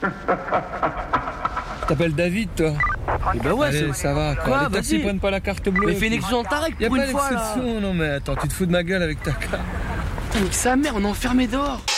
Tu t'appelles David, toi? Eh ben ouais, allez, ça va. Quoi, les taxis prennent pas la carte bleue. Mais fais une exception en tarek Y'a pour pas une fois là. d'exception, non mais attends, tu te fous de ma gueule avec ta carte. Putain, sa mère, on est enfermé dehors.